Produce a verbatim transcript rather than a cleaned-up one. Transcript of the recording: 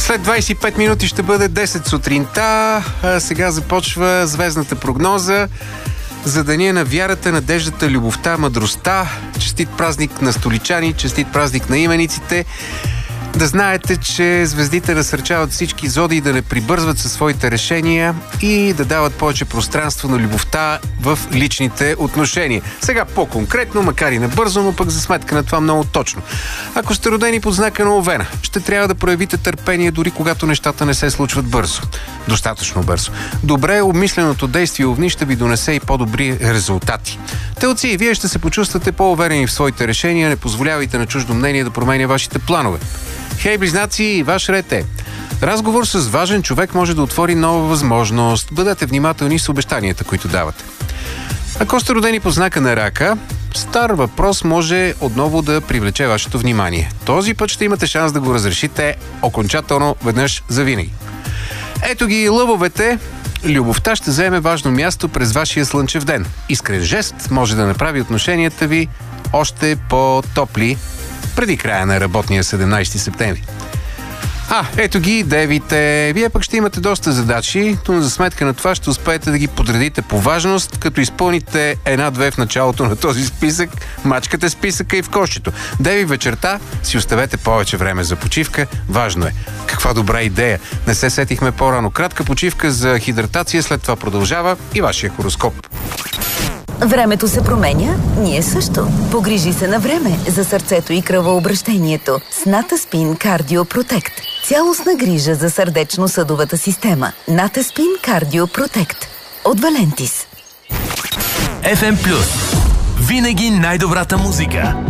След двайсет и пет минути ще бъде десет сутринта. А сега започва звездната прогноза за деня на вярата, надеждата, любовта, мъдростта. Честит празник на столичани, честит празник на имениците. Да знаете, че звездите насърчават всички зодии да не прибързват със своите решения и да дават повече пространство на любовта в личните отношения. Сега по-конкретно, макар и набързо, но пък за сметка на това много точно. Ако сте родени под знака на Овена, ще трябва да проявите търпение, дори когато нещата не се случват бързо. Достатъчно бързо. Добре обмисленото действие Овни ще ви донесе и по-добри резултати. Телци, вие ще се почувствате по-уверени в своите решения, не позволявайте на чуждо мнение да променя вашите планове. Хей, близнаци, ваш ред е. Разговор с важен човек може да отвори нова възможност. Бъдете внимателни с обещанията, които давате. Ако сте родени по знака на Рака, стар въпрос може отново да привлече вашето внимание. Този път ще имате шанс да го разрешите окончателно веднъж завинаги. Ето ги лъвовете. Любовта ще заеме важно място през вашия слънчев ден. Искрен жест може да направи отношенията ви още по-топли преди края на работния седемнайсети септември. А, ето ги девите. Вие пък ще имате доста задачи, но за сметка на това ще успеете да ги подредите по важност, като изпълните една-две в началото на този списък, мачкате списъка и в кошчето. Деви, вечерта си оставете повече време за почивка. Важно е. Каква добра идея. Не се сетихме по-рано. Кратка почивка за хидратация, след това продължава и вашия хороскоп. Времето се променя, ние също. Погрижи се на време за сърцето и кръвообращението с Натаспин Кардио Протект. Цялостна грижа за сърдечно-съдовата система. Натаспин Кардио Протект от Валентис. еф ем Плюс. Винаги най-добрата музика.